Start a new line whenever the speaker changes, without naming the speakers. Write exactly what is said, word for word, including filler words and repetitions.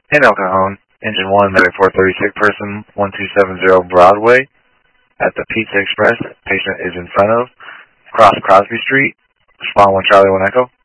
in El Cajon, Engine one, Medic four thirty-six, person one two seven zero Broadway at the Pizza Express. Patient is in front of, across Crosby Street. Respond one Charlie, one Echo.